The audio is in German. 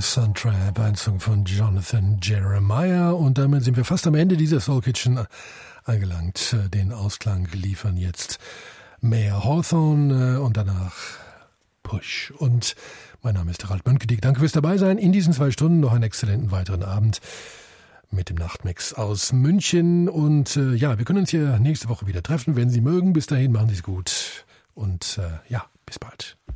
Suntrap, ein Song von Jonathan Jeremiah. Und damit sind wir fast am Ende dieser Soul Kitchen angelangt. Den Ausklang liefern jetzt Mayer Hawthorne und danach Push. Und mein Name ist Harald Mönkedieck. Danke fürs Dabeisein. In diesen 2 Stunden noch einen exzellenten weiteren Abend mit dem Nachtmix aus München. Und ja, wir können uns hier nächste Woche wieder treffen, wenn Sie mögen. Bis dahin machen Sie es gut. Und ja, bis bald.